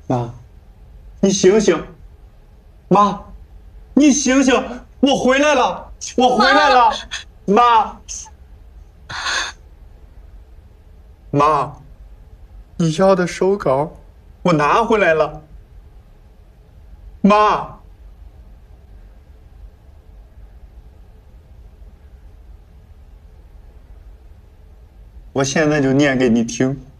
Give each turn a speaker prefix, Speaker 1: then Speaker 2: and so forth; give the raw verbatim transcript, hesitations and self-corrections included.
Speaker 1: 妈，你醒醒！妈，你醒醒！我回来了，我回来了！妈，妈，你要的手稿我拿回来了。妈，我现在就念给你听。